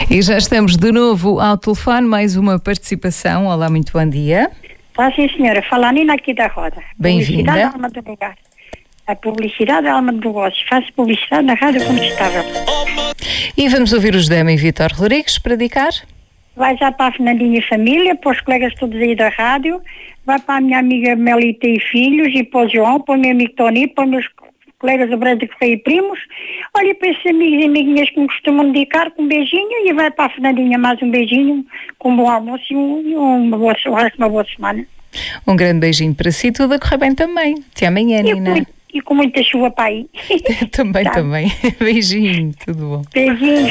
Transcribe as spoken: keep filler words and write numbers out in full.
E já estamos de novo ao telefone, mais uma participação. Olá, muito bom dia. Tá, sim, senhora. Fala a Nina aqui da Roda. Bem-vinda. Publicidade, alma do lugar. A publicidade é a alma do negócio. Faço publicidade na Rádio Contestável. E vamos ouvir o José e Vítor Rodrigues predicar? Vai já para a Fernandinha e família, para os colegas todos aí da rádio, vai para a minha amiga Melita e filhos, e para o João, para o meu amigo Tony, para os meus colegas do Brasil que e primos. Olha para esses amigos e amiguinhas que me costumam dedicar, com um beijinho, e vai para a Fernandinha mais um beijinho, com um bom almoço e um, uma, boa, uma boa semana. Um grande beijinho para si, tudo a correr bem também. Até amanhã, E Nina. com, e com muita chuva para aí. também, Tá. também. Beijinho, tudo bom. Beijinho.